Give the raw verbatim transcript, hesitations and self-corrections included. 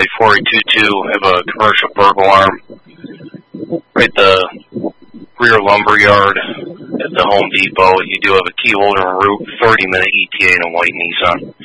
a four eight two two, have a commercial burglar alarm right at the rear lumber yard at the Home Depot. You do have a key holder and route, thirty minute E T A and a white Nissan.